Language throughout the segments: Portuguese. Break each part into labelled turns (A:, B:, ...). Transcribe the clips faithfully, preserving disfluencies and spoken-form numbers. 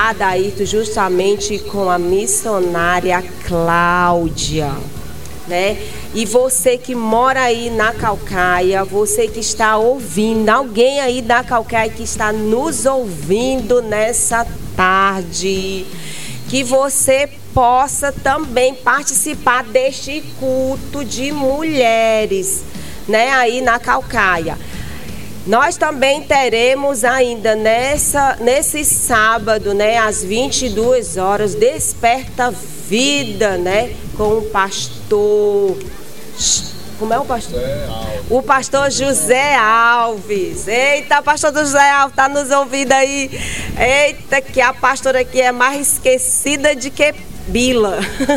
A: Adairto, justamente com a missionária Cláudia, né? E você que mora aí na Caucaia, você que está ouvindo, alguém aí da Caucaia que está nos ouvindo nessa tarde, que você possa também participar deste culto de mulheres, né, aí na Caucaia. Nós também teremos ainda nessa, nesse sábado, né, às vinte e duas horas, Desperta Vida, né, com o pastor... Como é o pastor? O pastor José Alves. Eita, pastor José Alves, tá nos ouvindo aí. Eita, que a pastora aqui é mais esquecida de que Bila.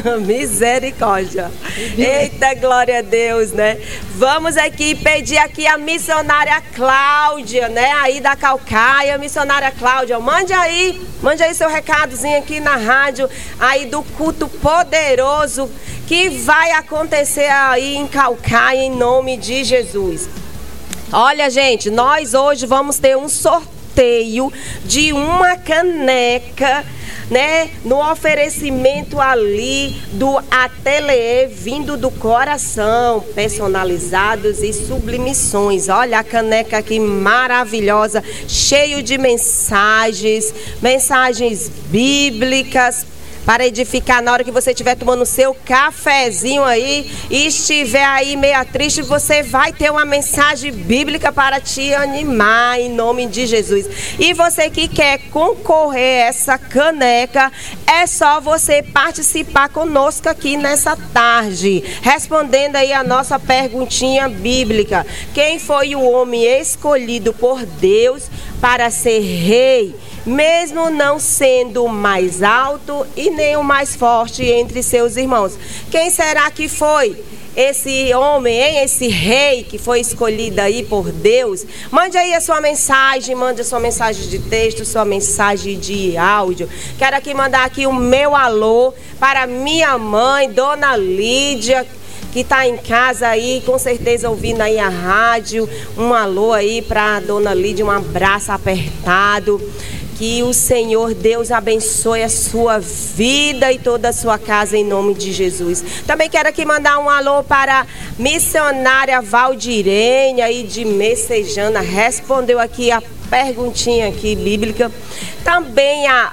A: Misericórdia. Eita, glória a Deus, né? Vamos aqui pedir aqui a missionária Cláudia, né? Aí da Caucaia, missionária Cláudia, mande aí, mande aí seu recadozinho aqui na rádio, aí do culto poderoso que vai acontecer aí em Caucaia, em nome de Jesus. Olha, gente, nós hoje vamos ter um sorteio de uma caneca, né, no oferecimento ali do Ateliê Vindo do Coração, personalizados e sublimações. Olha a caneca aqui maravilhosa, cheio de mensagens, mensagens bíblicas, para edificar na hora que você estiver tomando o seu cafezinho aí e estiver aí meio triste, você vai ter uma mensagem bíblica para te animar em nome de Jesus. E você que quer concorrer a essa caneca, é só você participar conosco aqui nessa tarde, respondendo aí a nossa perguntinha bíblica. Quem foi o homem escolhido por Deus para ser rei, mesmo não sendo o mais alto e nem o mais forte entre seus irmãos? Quem será que foi esse homem, hein? Esse rei que foi escolhido aí por Deus? Mande aí a sua mensagem, mande a sua mensagem de texto, sua mensagem de áudio. Quero aqui mandar aqui o meu alô para minha mãe, Dona Lídia, que está em casa aí, com certeza ouvindo aí a rádio. Um alô aí para a Dona Lídia, um abraço apertado. Que o Senhor Deus abençoe a sua vida e toda a sua casa em nome de Jesus. Também quero aqui mandar um alô para a missionária Valdirene aí de Messejana, respondeu aqui a perguntinha aqui bíblica. Também a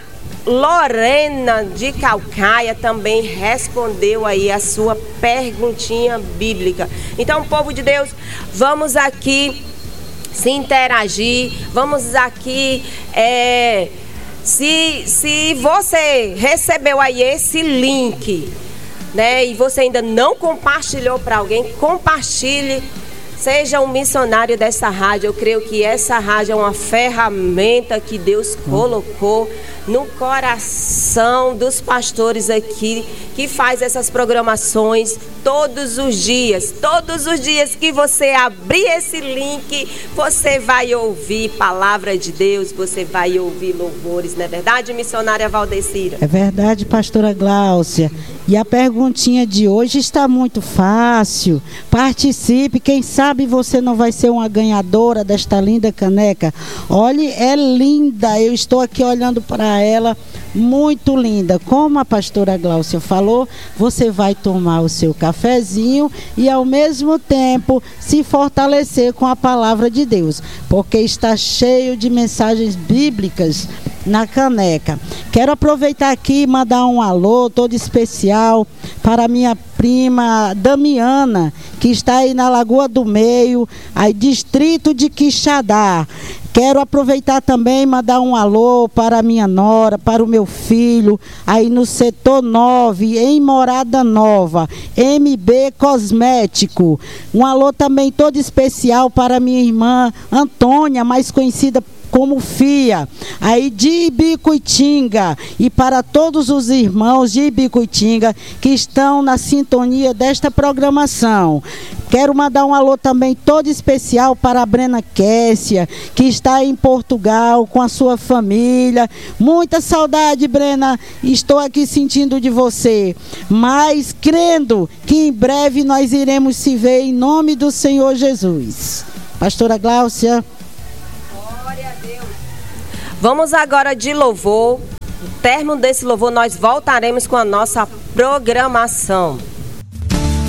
A: Lorena de Caucaia também respondeu aí a sua perguntinha bíblica. Então, povo de Deus, vamos aqui se interagir, vamos aqui, é, se, se você recebeu aí esse link, né, e você ainda não compartilhou para alguém, compartilhe, seja um missionário dessa rádio. Eu creio que essa rádio é uma ferramenta que Deus colocou no coração dos pastores aqui, que faz essas programações todos os dias. Todos os dias que você abrir esse link, você vai ouvir palavra de Deus, você vai ouvir louvores, não é verdade, missionária Valdecira?
B: É verdade, pastora Gláucia. E a perguntinha de hoje está muito fácil. Participe, quem sabe você não vai ser uma ganhadora desta linda caneca. Olhe, é linda, eu estou aqui olhando para ela, muito linda. Como a pastora Gláucia falou, você vai tomar o seu cafezinho e ao mesmo tempo se fortalecer com a palavra de Deus, porque está cheio de mensagens bíblicas na caneca. Quero aproveitar aqui e mandar um alô todo especial para minha prima Damiana, que está aí na Lagoa do Meio, aí distrito de Quixadá. Quero aproveitar também e mandar um alô para a minha nora, para o meu filho, aí no setor nove, em Morada Nova, M B Cosmético. Um alô também todo especial para a minha irmã Antônia, mais conhecida como Fia, aí de Ibicuitinga, e para todos os irmãos de Ibicuitinga que estão na sintonia desta programação. Quero mandar um alô também todo especial para a Brena Kessia, que está em Portugal com a sua família. Muita saudade, Brena, estou aqui sentindo de você, mas crendo que em breve nós iremos se ver em nome do Senhor Jesus. Pastora Gláucia.
A: Vamos agora de louvor. No término desse louvor, nós voltaremos com a nossa programação.